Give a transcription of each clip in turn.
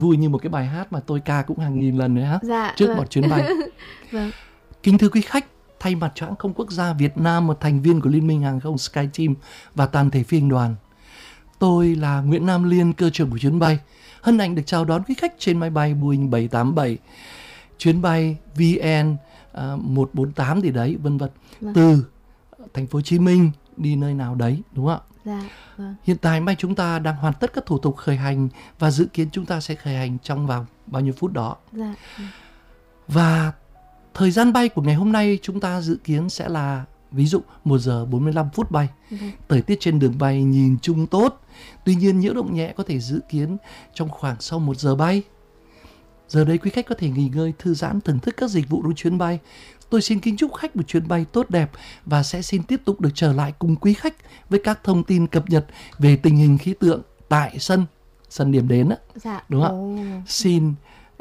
vui như một cái bài hát mà tôi ca cũng hàng nghìn lần nữa Dạ, trước vâng. một chuyến bay. Vâng. Kính thưa quý khách, thay mặt cho hãng không quốc gia Việt Nam, một thành viên của Liên minh hàng không SkyTeam và toàn thể phi hành đoàn, tôi là Nguyễn Nam Liên, cơ trưởng của chuyến bay, hân hạnh được chào đón quý khách trên máy bay Boeing 787, chuyến bay VN 148 gì đấy, vân vân, Vâng. từ thành phố Hồ Chí Minh đi nơi nào đấy, đúng không ạ? Dạ, vâng. Hiện tại máy chúng ta đang hoàn tất các thủ tục khởi hành và dự kiến chúng ta sẽ khởi hành trong vòng bao nhiêu phút đó. Dạ. Và thời gian bay của ngày hôm nay chúng ta dự kiến sẽ là ví dụ 1 giờ 45 phút bay. Thời tiết trên đường bay nhìn chung tốt. Tuy nhiên nhiễu động nhẹ có thể dự kiến trong khoảng sau 1 giờ bay. Giờ đây quý khách có thể nghỉ ngơi, thư giãn, thưởng thức các dịch vụ trong chuyến bay. Tôi xin kính chúc khách một chuyến bay tốt đẹp và sẽ xin tiếp tục được trở lại cùng quý khách với các thông tin cập nhật về tình hình khí tượng tại sân điểm đến. Dạ. Đúng không ạ? Xin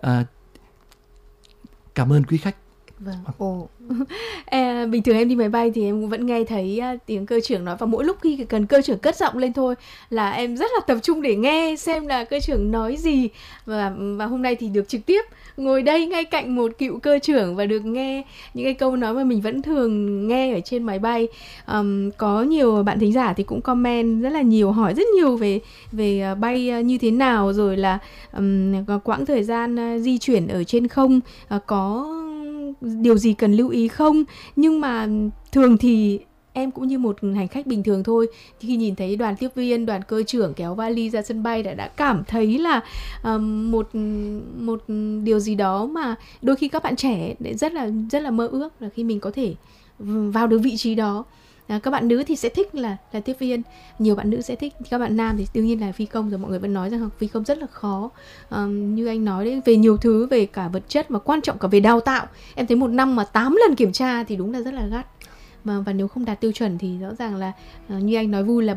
cảm ơn quý khách. Vâng. Bình thường em đi máy bay thì em cũng vẫn nghe thấy tiếng cơ trưởng nói, và mỗi lúc khi cần cơ trưởng cất giọng lên thôi là em rất là tập trung để nghe xem là cơ trưởng nói gì. Và hôm nay thì được trực tiếp ngồi đây ngay cạnh một cựu cơ trưởng và được nghe những cái câu nói mà mình vẫn thường nghe ở trên máy bay. Có nhiều bạn thính giả thì cũng comment rất là nhiều, hỏi rất nhiều về bay như thế nào, rồi là quãng thời gian di chuyển ở trên không có điều gì cần lưu ý không. Nhưng mà thường thì em cũng như một hành khách bình thường thôi, khi nhìn thấy đoàn tiếp viên, đoàn cơ trưởng kéo vali ra sân bay đã cảm thấy là một điều gì đó mà đôi khi các bạn trẻ rất là mơ ước là khi mình có thể vào được vị trí đó. Các bạn nữ thì sẽ thích là tiếp viên, nhiều bạn nữ sẽ thích. Các bạn nam thì đương nhiên là phi công, rồi mọi người vẫn nói rằng phi công rất là khó. Như anh nói đấy, về nhiều thứ, về cả vật chất mà quan trọng cả về đào tạo. Em thấy 1 năm mà 8 lần kiểm tra thì đúng là rất là gắt. Và nếu không đạt tiêu chuẩn thì rõ ràng là như anh nói vui là